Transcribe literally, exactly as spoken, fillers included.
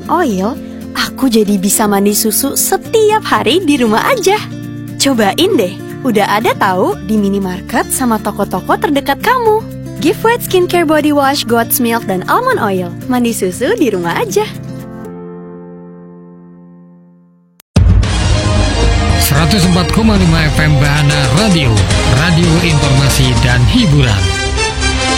Almond Oil, aku jadi bisa mandi susu setiap hari di rumah aja. Cobain deh, udah ada tahu di minimarket sama toko-toko terdekat kamu. Give White Skincare Body Wash, Goat's Milk, dan Almond Oil. Mandi susu di rumah aja. seratus empat koma lima F M Bahana Radio, radio informasi dan hiburan.